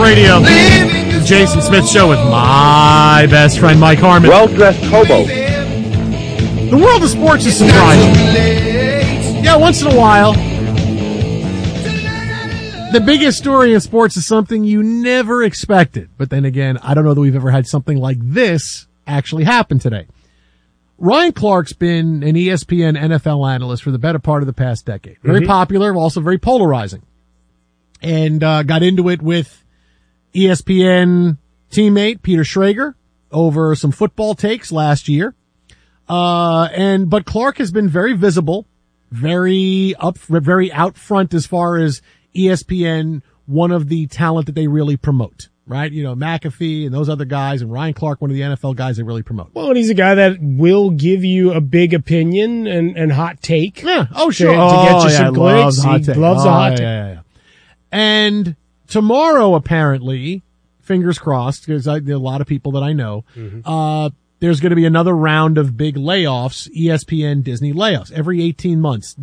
Radio. The Jason Smith Show with my best friend, Mike Harmon. Well-dressed hobo. The world of sports is surprising. Yeah, once in a while. The biggest story in sports is something you never expected. But then again, I don't know that we've ever had something like this actually happen today. Ryan Clark's been an ESPN NFL analyst for the better part of the past decade. Very popular, also very polarizing. And got into it with ESPN teammate Peter Schrager over some football takes last year. But Clark has been very visible, very out front as far as ESPN, one of the talent that they really promote. Right? You know, McAfee and those other guys, and Ryan Clark, one of the NFL guys they really promote. Well, and he's a guy that will give you a big opinion and hot take. Yeah. Oh, sure. To get you some clicks. He loves a hot take. Yeah. And tomorrow, apparently, fingers crossed, because a lot of people that I know, there's going to be another round of big layoffs, ESPN Disney layoffs. Every 18 months,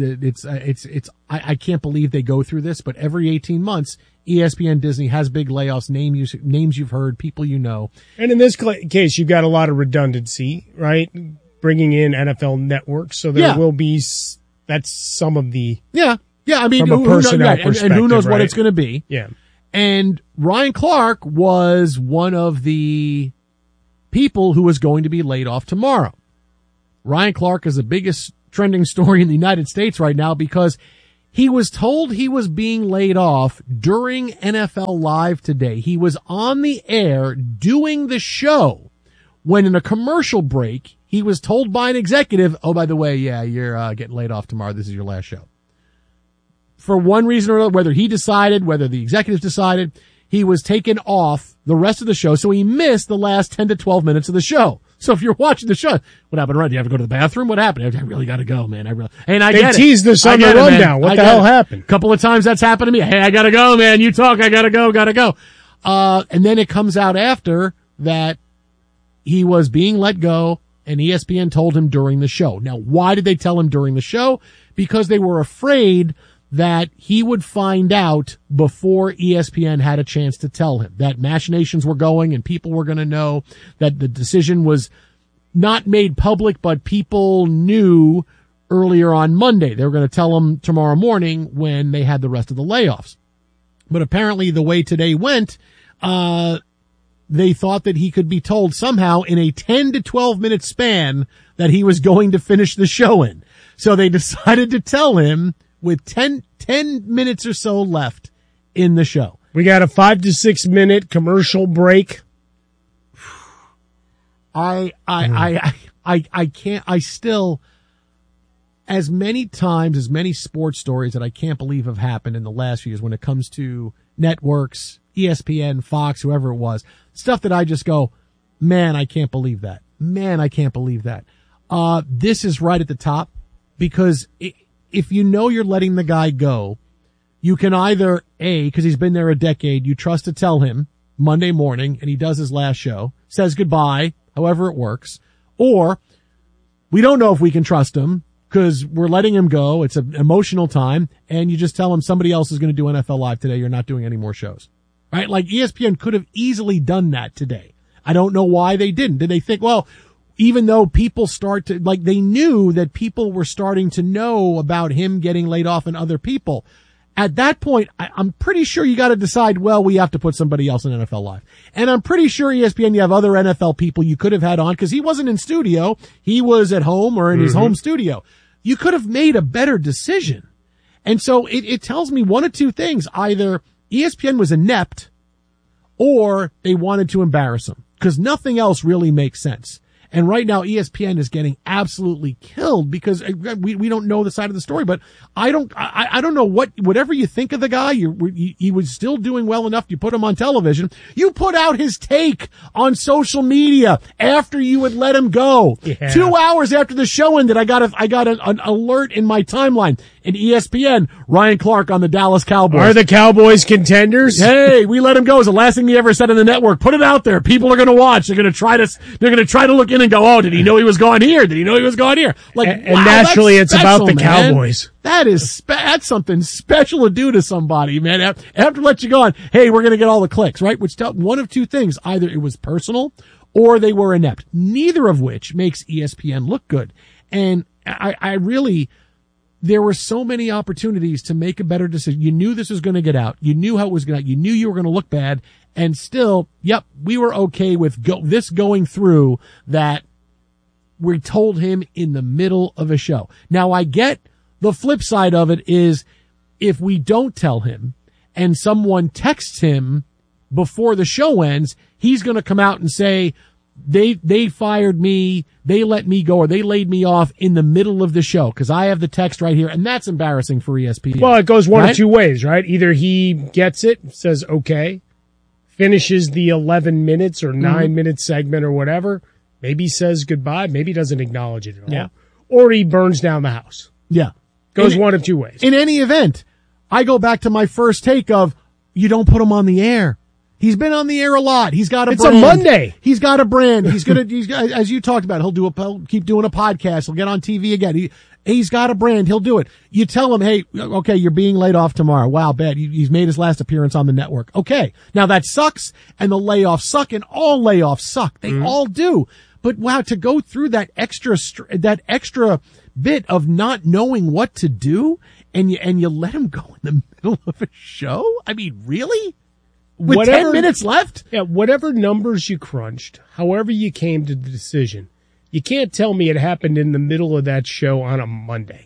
I can't believe they go through this, but every 18 months, ESPN Disney has big layoffs, names you've heard, people you know. And in this case, you've got a lot of redundancy, right? Bringing in NFL networks, so there will be, that's some of the... Yeah, I mean, from a personnel perspective, and who knows what right? it's going to be. Yeah. And Ryan Clark was one of the people who was going to be laid off tomorrow. Ryan Clark is the biggest trending story in the United States right now because he was told he was being laid off during NFL Live today. He was on the air doing the show when in a commercial break, he was told by an executive, oh, by the way, yeah, you're getting laid off tomorrow. This is your last show. For one reason or another, whether he decided, whether the executives decided, he was taken off the rest of the show, so he missed the last 10 to 12 minutes of the show. So if you're watching the show, what happened, Ryan? Do you have to go to the bathroom? What happened? I really got to go, man. They teased this on the rundown. What the hell happened? A couple of times that's happened to me. Hey, I got to go, man. You talk. I got to go. And then it comes out after that he was being let go, and ESPN told him during the show. Now, why did they tell him during the show? Because they were afraid that he would find out before ESPN had a chance to tell him that machinations were going and people were going to know that the decision was not made public, but people knew earlier on Monday. They were going to tell him tomorrow morning when they had the rest of the layoffs. But apparently the way today went, they thought that he could be told somehow in a 10 to 12 minute span that he was going to finish the show in. So they decided to tell him with 10 minutes or so left in the show. We got a 5 to 6 minute commercial break. I can't, I still, as many times, as many sports stories that I can't believe have happened in the last few years when it comes to networks, ESPN, Fox, whoever it was, stuff that I just go, man, I can't believe that. Man, I can't believe that. This is right at the top because if you know you're letting the guy go, you can either, because he's been there a decade, you trust to tell him Monday morning and he does his last show, says goodbye, however it works, or we don't know if we can trust him because we're letting him go. It's an emotional time, and you just tell him somebody else is going to do NFL Live today. You're not doing any more shows. Right? Like ESPN could have easily done that today. I don't know why they didn't. Did they think, well, even though people they knew that people were starting to know about him getting laid off and other people. At that point, I'm pretty sure you got to decide, well, we have to put somebody else in NFL Live. And I'm pretty sure ESPN, you have other NFL people you could have had on because he wasn't in studio. He was at home or in his home studio. You could have made a better decision. And so it tells me one of two things. Either ESPN was inept or they wanted to embarrass him because nothing else really makes sense. And right now, ESPN is getting absolutely killed because we don't know the side of the story. But I don't know whatever you think of the guy. He was still doing well enough. You put him on television. You put out his take on social media after you had let him go. Yeah. 2 hours after the show ended, I got an alert in my timeline. In ESPN, Ryan Clark on the Dallas Cowboys. Are the Cowboys contenders? Hey, we let him go. It's the last thing he ever said on the network. Put it out there. People are going to watch. They're going to try to look listen and go, oh, did he know he was going here? Did he know he was going here? Like, and naturally, it's about the Cowboys. That's something special to do to somebody, man. After let you go on, hey, we're going to get all the clicks, right? Which tell one of two things. Either it was personal or they were inept. Neither of which makes ESPN look good. And I really, there were so many opportunities to make a better decision. You knew this was going to get out. You knew how it was going to, you knew you were going to look bad. And still, yep, we were okay with this going through that. We told him in the middle of a show. Now I get the flip side of it is if we don't tell him and someone texts him before the show ends, he's going to come out and say, they fired me, they let me go, or they laid me off in the middle of the show because I have the text right here, and that's embarrassing for ESPN. Well, it goes one of two ways, right? Either he gets it, says okay, finishes the 11 minutes or 9-minute segment or whatever, maybe says goodbye, maybe doesn't acknowledge it at all, or he burns down the house. Yeah. Goes one of two ways. In any event, I go back to my first take of you don't put him on the air. He's been on the air a lot. He's got a brand. It's a Monday. He's got a brand. He's as you talked about, he'll keep doing a podcast. He'll get on TV again. He's got a brand. He'll do it. You tell him, hey, okay, you're being laid off tomorrow. Wow, bad. He's made his last appearance on the network. Okay. Now that sucks, and the layoffs suck, and all layoffs suck. They all do. But wow, to go through that extra bit of not knowing what to do, and you let him go in the middle of a show? I mean, really? With 10 minutes left? Yeah, whatever numbers you crunched, however you came to the decision, you can't tell me it happened in the middle of that show on a Monday.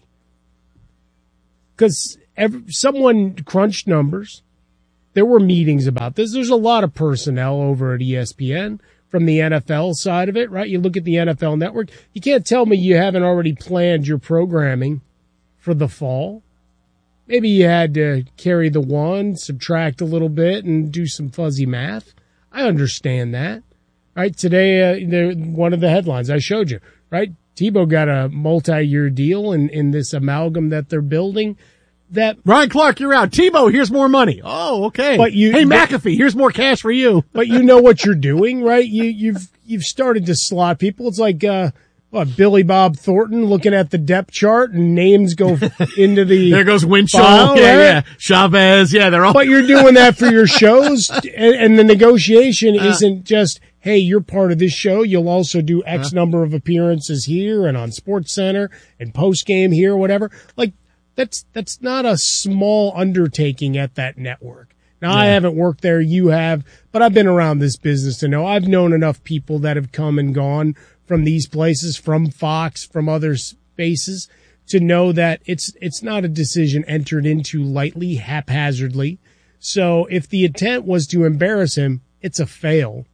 Because someone crunched numbers. There were meetings about this. There's a lot of personnel over at ESPN from the NFL side of it, right? You look at the NFL network. You can't tell me you haven't already planned your programming for the fall. Maybe you had to carry the one, subtract a little bit, and do some fuzzy math. I understand that. Right? Today, one of the headlines I showed you, right? Tebow got a multi-year deal in this amalgam that they're building. That Ryan Clark, you're out. Tebow, here's more money. Oh, okay. But McAfee, here's more cash for you. But you know what you're doing, right? You've started to slot people. It's like Billy Bob Thornton looking at the depth chart and names go into the there goes Winchell, file, yeah, Chavez, they're all. But you're doing that for your shows, and the negotiation isn't just, hey, you're part of this show. You'll also do X number of appearances here and on SportsCenter and post game here, whatever. Like that's not a small undertaking at that network. Now I haven't worked there, you have, but I've been around this business to know I've known enough people that have come and gone from these places, from Fox, from other spaces, to know that it's not a decision entered into lightly, haphazardly. So if the intent was to embarrass him, it's a fail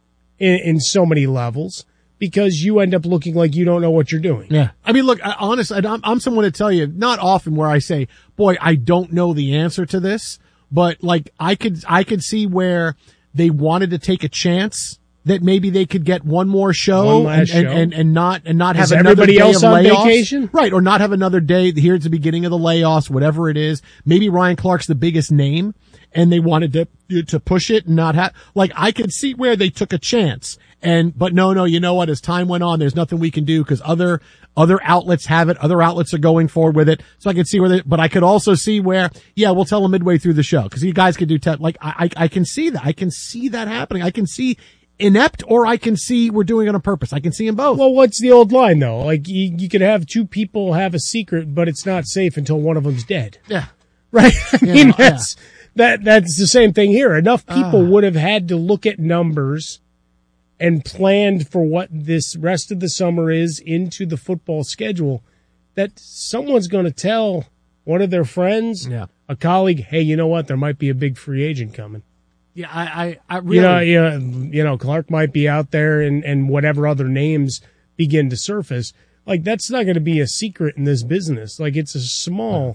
in so many levels because you end up looking like you don't know what you're doing. Yeah. I mean, look, honestly, I'm someone to tell you, not often where I say, boy, I don't know the answer to this, but like I could see where they wanted to take a chance that maybe they could get one more show and not have another day else of on layoffs. Vacation? Right, or not have another day here at the beginning of the layoffs, whatever it is. Maybe Ryan Clark's the biggest name and they wanted to push it and not have, like, I could see where they took a chance. But no, you know what? As time went on, there's nothing we can do because other outlets have it. Other outlets are going forward with it. So I could see but I could also see where, we'll tell them midway through the show because you guys could do I can see that. I can see that happening. I can see inept, or I can see we're doing it on purpose. I can see them both. Well, what's the old line though? Like you could have two people have a secret, but it's not safe until one of them's dead. Yeah. Right? I mean, that's the same thing here. Enough people would have had to look at numbers and planned for what this rest of the summer is into the football schedule that someone's going to tell one of their friends, a colleague, hey, you know what? There might be a big free agent coming. Yeah, I really, you know, Clark might be out there and whatever other names begin to surface. Like, that's not going to be a secret in this business. Like, it's a small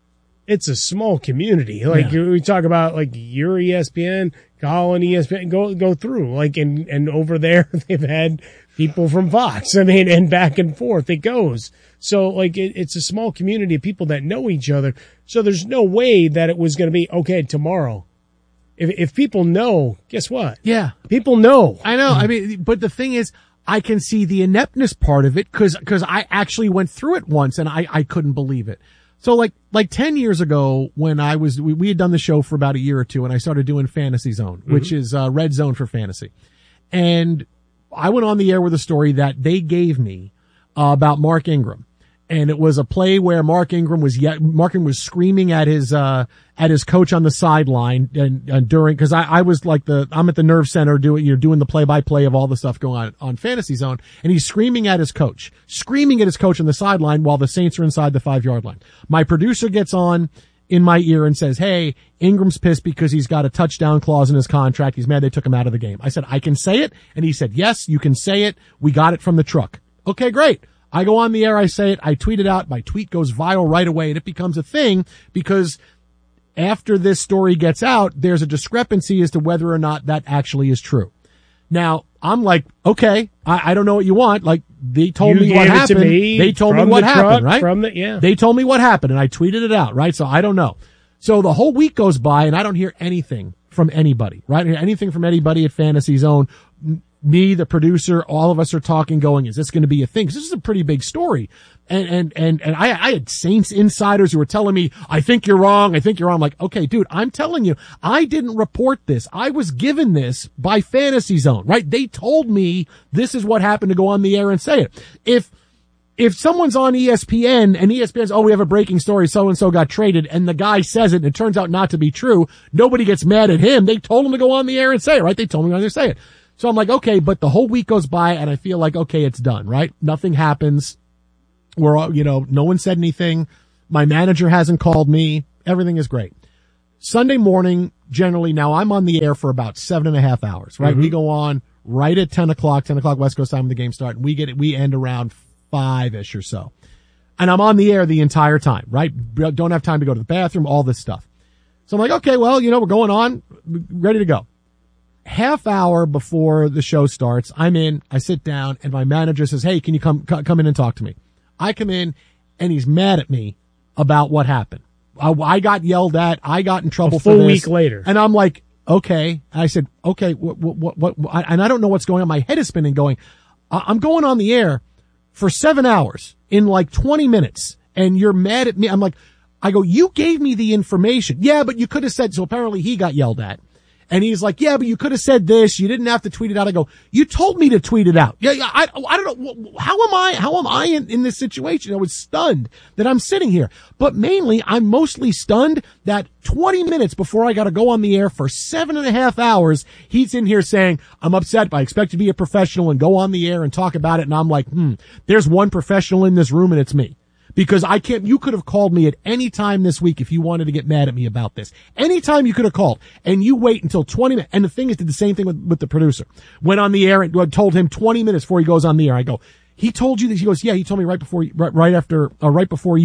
community. Like, we talk about, like, your ESPN, Colin ESPN, go through. Like, and over there, they've had people from Fox. I mean, and back and forth it goes. So, like, it's a small community of people that know each other. So there's no way that it was going to be, okay, tomorrow. If people know, guess what? Yeah. People know. I know. I mean, but the thing is, I can see the ineptness part of it because I actually went through it once and I couldn't believe it. So like 10 years ago when we had done the show for about a year or two and I started doing Fantasy Zone, which is Red Zone for fantasy. And I went on the air with a story that they gave me about Mark Ingram. And it was a play where Mark Ingram was screaming at his coach on the sideline and during, cause I was like I'm at the nerve center doing the play by play of all the stuff going on Fantasy Zone. And he's screaming at his coach on the sideline while the Saints are inside the 5-yard line. My producer gets on in my ear and says, hey, Ingram's pissed because he's got a touchdown clause in his contract. He's mad they took him out of the game. I said, I can say it. And he said, yes, you can say it. We got it from the truck. Okay, great. I go on the air, I say it, I tweet it out, my tweet goes viral right away, and it becomes a thing because after this story gets out, there's a discrepancy as to whether or not that actually is true. Now, I'm like, okay, I don't know what you want. Like, they told me what happened. They told me what happened, right? They told me what happened, and I tweeted it out, right? So I don't know. So the whole week goes by, and I don't hear anything from anybody, right? Anything from anybody at Fantasy Zone. Me, the producer, all of us are talking, going, is this going to be a thing? 'Cause this is a pretty big story. And I had Saints insiders who were telling me, I think you're wrong. I'm like, okay, dude, I'm telling you, I didn't report this. I was given this by Fantasy Zone, right? They told me this is what happened to go on the air and say it. If someone's on ESPN and ESPN's, we have a breaking story, so-and-so got traded, and the guy says it and it turns out not to be true, nobody gets mad at him. They told him to go on the air and say it, right? They told me to say it. So I'm like, okay, but the whole week goes by and I feel like, okay, it's done, right? Nothing happens. We're all, no one said anything. My manager hasn't called me. Everything is great. Sunday morning, generally now I'm on the air for about 7.5 hours, right? Mm-hmm. We go on right at 10 o'clock West Coast time when the game starts. We end around 5-ish or so. And I'm on the air the entire time, right? Don't have time to go to the bathroom, all this stuff. So I'm like, okay, well, we're going on, ready to go. Half hour before the show starts, I'm in, I sit down, and my manager says, hey, can you come in and talk to me? I come in, and he's mad at me about what happened. I got yelled at. I got in trouble for this. A full week later. And I'm like, okay. And I said, okay, what, and I don't know what's going on. My head is spinning going, I'm going on the air for 7 hours in like 20 minutes, and you're mad at me. I go, you gave me the information. Yeah, but you could have said, so apparently he got yelled at. And he's like, yeah, but you could have said this. You didn't have to tweet it out. I go, you told me to tweet it out. Yeah, I don't know. How am I in this situation? I was stunned that I'm sitting here. But mainly, I'm mostly stunned that 20 minutes before I got to go on the air for 7.5 hours, he's in here saying, I'm upset. I expect to be a professional and go on the air and talk about it. And I'm like, there's one professional in this room and it's me. Because you could have called me at any time this week if you wanted to get mad at me about this. Anytime you could have called, and you wait until 20 minutes. And the thing is, did the same thing with the producer. Went on the air and told him 20 minutes before he goes on the air. I go, he told you this? He goes, yeah, he told me right before you. I go, right before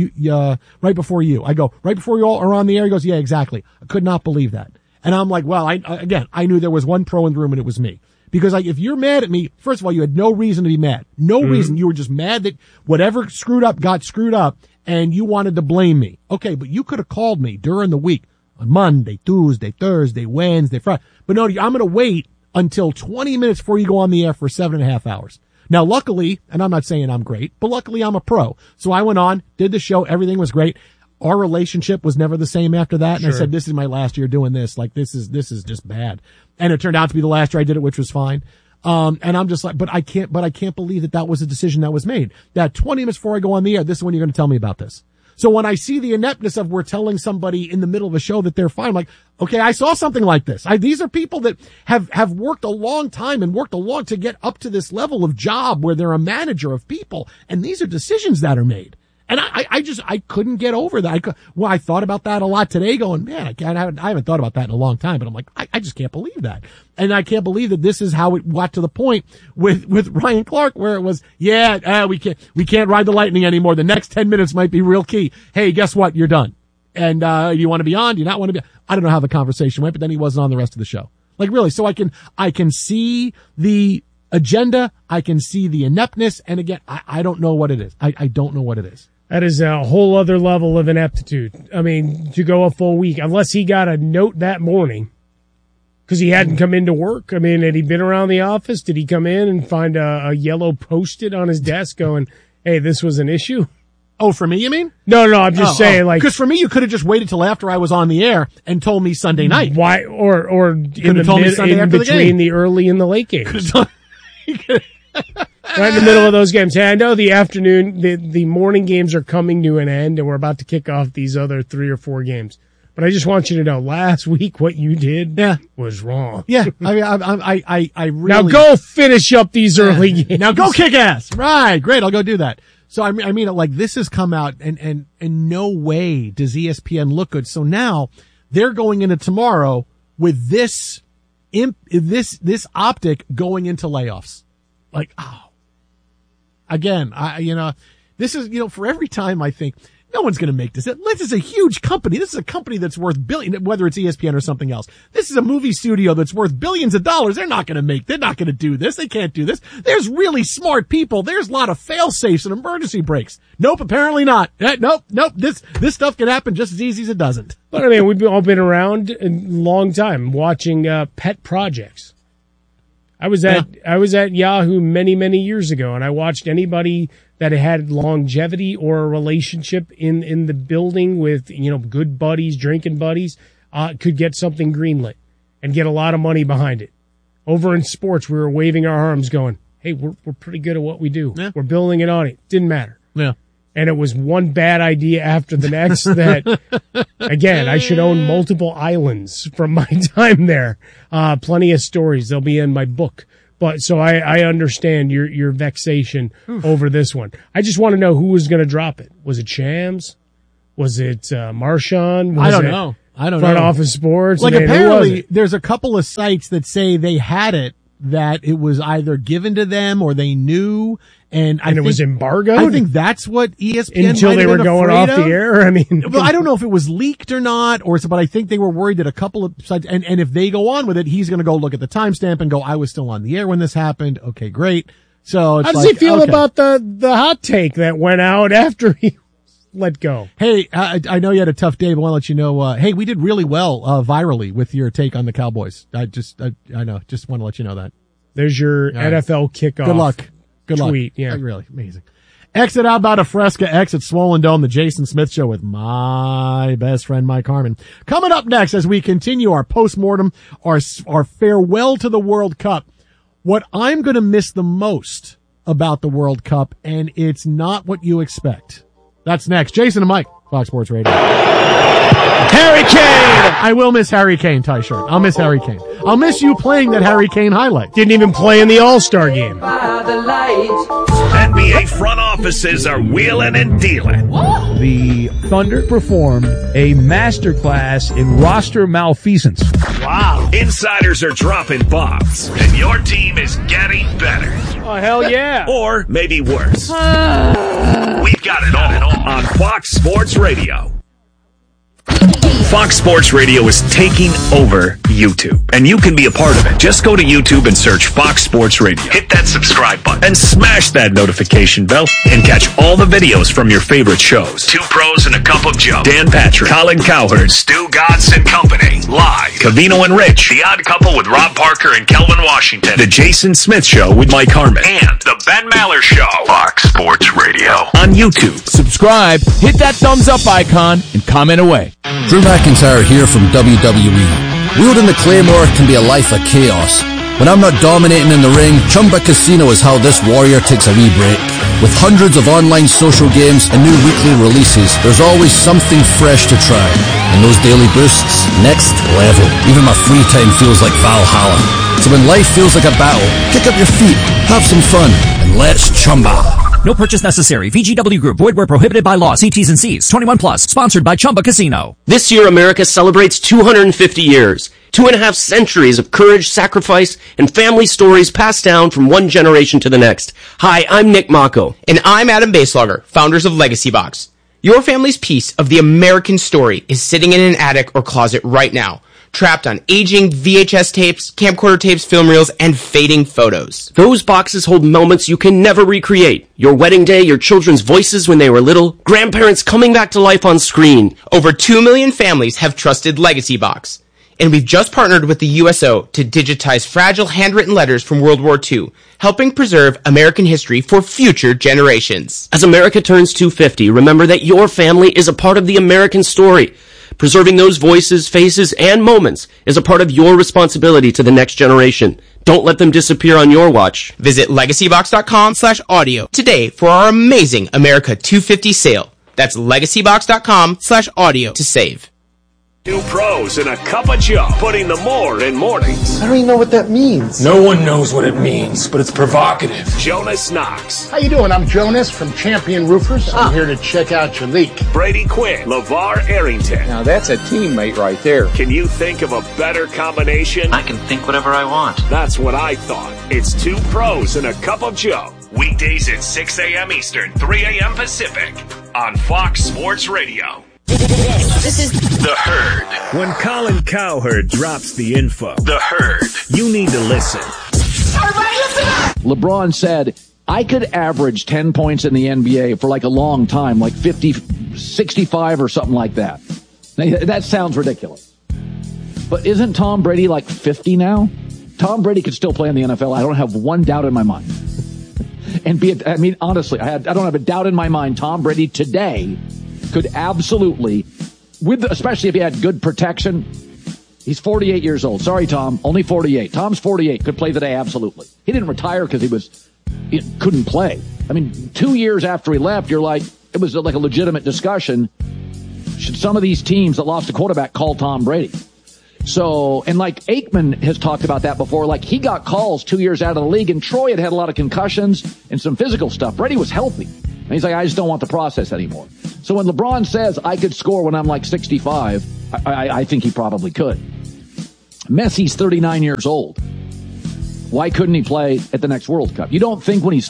you all are on the air. He goes, yeah, exactly. I could not believe that. And I'm like, well, I knew there was one pro in the room and it was me. Because if you're mad at me, first of all, you had no reason to be mad. No reason. You were just mad that whatever screwed up got screwed up and you wanted to blame me. Okay, but you could have called me during the week on Monday, Tuesday, Thursday, Wednesday, Friday. But no, I'm going to wait until 20 minutes before you go on the air for 7.5 hours. Now, luckily, and I'm not saying I'm great, but luckily I'm a pro. So I went on, did the show. Everything was great. Our relationship was never the same after that. And I said, this is my last year doing this. Like, this is just bad. And it turned out to be the last year I did it, which was fine. And I'm just like, but I can't believe that was a decision that was made. That 20 minutes before I go on the air, this is when you're going to tell me about this. So when I see the ineptness of we're telling somebody in the middle of a show that they're fine, I'm like, okay, I saw something like this. These are people that have worked a long time and worked a long to get up to this level of job where they're a manager of people. And these are decisions that are made. And I couldn't get over that. I thought about that a lot today going, man, I haven't thought about that in a long time, but I'm like, I just can't believe that. And I can't believe that this is how it got to the point with Ryan Clark where it was, we can't ride the lightning anymore. The next 10 minutes might be real key. Hey, guess what? You're done. And, you want to be on? Do you not want to be? I don't know how the conversation went, but then he wasn't on the rest of the show. Like really. So I can see the agenda. I can see the ineptness. And again, I don't know what it is. I don't know what it is. That is a whole other level of ineptitude. I mean, to go a full week, unless he got a note that morning. Because he hadn't come into work. I mean, had he been around the office? Did he come in and find a yellow Post-it on his desk going, hey, this was an issue? Oh, for me, you mean? No, I'm just saying, like, because for me, you could have just waited till after I was on the air and told me Sunday night. Why? Or in between the early and the late games. Right in the middle of those games. Hey, I know the afternoon, the morning games are coming to an end, and we're about to kick off these other 3 or 4 games. But I just want you to know, last week what you did was wrong. Yeah, I mean, I really now go finish up these early games. Now go kick ass. Right, great. I'll go do that. So I mean, like this has come out, and no way does ESPN look good. So now they're going into tomorrow with this optic going into layoffs. Like, again, this is, for every time I think, no one's going to make this. This is a huge company. This is a company that's worth billions, whether it's ESPN or something else. This is a movie studio that's worth billions of dollars. They're not going to do this. They can't do this. There's really smart people. There's a lot of fail-safes and emergency brakes. Nope, apparently not. Nope. This stuff can happen just as easy as it doesn't. But I mean, we've all been around a long time watching pet projects. I was at Yahoo many years ago, and I watched anybody that had longevity or a relationship in the building with, good buddies, drinking buddies, could get something greenlit and get a lot of money behind it. Over in sports, we were waving our arms going, hey, we're pretty good at what we do. Yeah. We're building an audience. Didn't matter. Yeah. And it was one bad idea after the next that, again, I should own multiple islands from my time there. Plenty of stories. They'll be in my book. But so I understand your vexation over this one. I just want to know who was going to drop it. Was it Shams? Was it Marshawn? I don't know. Front Office Sports? Like, apparently there's a couple of sites that say they had it, that it was either given to them or they knew. And it was embargoed? I think that's what ESPN until they were going off the air. I mean, well, I don't know if it was leaked or not, but I think they were worried that a couple of sites, and if they go on with it, he's going to go look at the timestamp and go, I was still on the air when this happened. Okay, great. So it's how does he feel about the hot take that went out after he let go? Hey, I know you had a tough day, but I want to let you know, hey, we did really well, virally with your take on the Cowboys. I know, just want to let you know that. There's your NFL kickoff. Good luck. Good tweet, luck. Yeah. Really amazing. Exit out about a Fresca, exit Swollen Dome, the Jason Smith Show with my best friend, Mike Harmon. Coming up next as we continue our postmortem, our farewell to the World Cup. What I'm going to miss the most about the World Cup, and it's not what you expect. That's next. Jason and Mike, Fox Sports Radio. Harry Kane! I will miss Harry Kane tie shirt. I'll miss Harry Kane. I'll miss you playing that Harry Kane highlight. Didn't even play in the All-Star game. NBA front offices are wheeling and dealing. The Thunder performed a masterclass in roster malfeasance. Wow. Insiders are dropping bombs, and your team is getting better. Oh, hell yeah. Or maybe worse. We've got it all on Fox Sports Radio. Fox Sports Radio is taking over YouTube, and you can be a part of it. Just go to YouTube and search Fox Sports Radio. Hit that subscribe button and smash that notification bell and catch all the videos from your favorite shows. Two Pros and a Cup of Joe, Dan Patrick, Colin Cowherd, Stu Godson Company, live. Covino and Rich, The Odd Couple with Rob Parker and Kelvin Washington, The Jason Smith Show with Mike Harmon, and The Ben Maller Show. Fox Sports Radio on YouTube. Subscribe, hit that thumbs up icon, and comment away. Drew McIntyre here from WWE. Wielding the Claymore can be a life of chaos. When I'm not dominating in the ring, Chumba Casino is how this warrior takes a wee break. With hundreds of online social games and new weekly releases, there's always something fresh to try. And those daily boosts, next level. Even my free time feels like Valhalla. So when life feels like a battle, kick up your feet, have some fun, and let's chumba. No purchase necessary. VGW Group. Void where prohibited by law. See T's and C's. 21 plus. Sponsored by Chumba Casino. This year, America celebrates 250 years. 2.5 centuries of courage, sacrifice, and family stories passed down from one generation to the next. Hi, I'm Nick Mako. And I'm Adam Baselogger, founders of Legacy Box. Your family's piece of the American story is sitting in an attic or closet right now, trapped on aging VHS tapes, camcorder tapes, film reels, and fading photos. Those boxes hold moments you can never recreate. Your wedding day, your children's voices when they were little, grandparents coming back to life on screen. Over 2 million families have trusted Legacy Box. And we've just partnered with the USO to digitize fragile handwritten letters from World War II, helping preserve American history for future generations. As America turns 250, remember that your family is a part of the American story. Preserving those voices, faces, and moments is a part of your responsibility to the next generation. Don't let them disappear on your watch. Visit legacybox.com/audio today for our amazing America 250 sale. That's legacybox.com/audio to save. Two pros and a cup of Joe, putting the more in mornings. I don't even know what that means. No one knows what it means, but it's provocative. Jonas Knox. How you doing? I'm Jonas from Champion Roofers. I'm here to check out your leak. Brady Quinn. LeVar Arrington. Now that's a teammate right there. Can you think of a better combination? I can think whatever I want. That's what I thought. It's two pros and a cup of Joe. Weekdays at 6 a.m. Eastern, 3 a.m. Pacific on Fox Sports Radio. This is The Herd. When Colin Cowherd drops the info, The Herd, you need to listen. everybody listen up. LeBron said, I could average 10 points in the NBA for like a long time, like 50, 65 or something like that. Now, that sounds ridiculous. But isn't Tom Brady like 50 now? Tom Brady could still play in the NFL. I don't have one doubt in my mind. Honestly, I don't have a doubt in my mind. Tom Brady today could absolutely, especially if he had good protection. He's 48 years old. Sorry, Tom, only 48. Tom's 48, could play today, absolutely. He didn't retire because he couldn't play. 2 years after he left, it was like a legitimate discussion. Should some of these teams that lost a quarterback call Tom Brady? So, and like Aikman has talked about that before, like he got calls 2 years out of the league, and Troy had a lot of concussions and some physical stuff. Brady was healthy. And he's like, I just don't want the process anymore. So when LeBron says I could score when I'm like 65, I think he probably could. Messi's 39 years old. Why couldn't he play at the next World Cup? You don't think when he's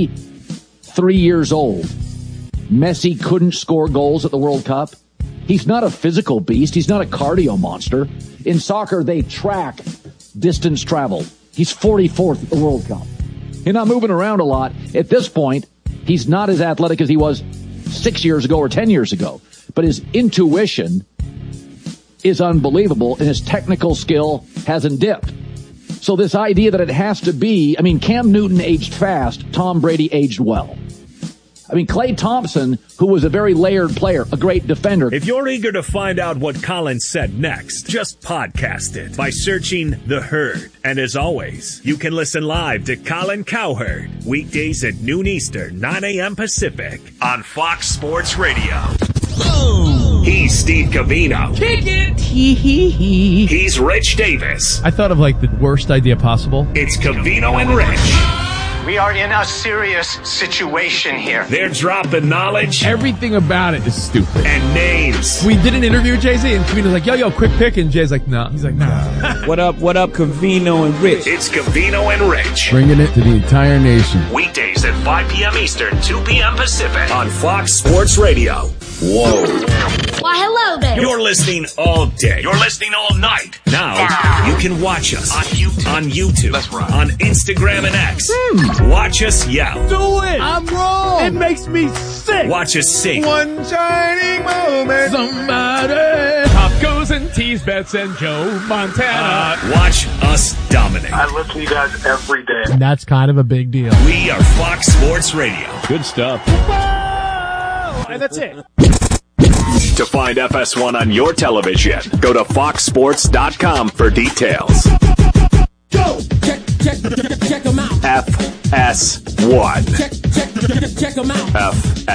43 years old, Messi couldn't score goals at the World Cup? He's not a physical beast. He's not a cardio monster. In soccer, they track distance traveled. He's 44th at the World Cup. He's not moving around a lot. At this point, he's not as athletic as he was 6 years ago or 10 years ago. But his intuition is unbelievable, and his technical skill hasn't dipped. So this idea that it has to be, Cam Newton aged fast, Tom Brady aged well. Klay Thompson, who was a very layered player, a great defender. If you're eager to find out what Colin said next, just podcast it by searching The Herd. And as always, you can listen live to Colin Cowherd, weekdays at noon Eastern, 9 a.m. Pacific, on Fox Sports Radio. Boom. He's Steve Covino. Kick it! He's Rich Davis. I thought of like the worst idea possible. It's Covino and Rich. We are in a serious situation here. They're dropping knowledge. Everything about it is stupid. And names. We did an interview with Jay-Z, and Covino's like, yo, quick pick. And Jay's like, no. He's like, nah. What up, Covino and Rich? It's Covino and Rich. Bringing it to the entire nation. Weekdays at 5 p.m. Eastern, 2 p.m. Pacific on Fox Sports Radio. Whoa. Why, hello there. You're listening all day. You're listening all night. Now, you can watch us on YouTube. That's right. On Instagram and X. Watch us yell. Do it. I'm wrong. It makes me sick. Watch us sing. One shining moment. Somebody. Pop goes and tease Bets and Joe Montana. Watch us dominate. I listen to you guys every day. And that's kind of a big deal. We are Fox Sports Radio. Good stuff. And that's it. To find FS1 on your television, go to foxsports.com for details. Go! Check them out. FS1. Check them out. FS.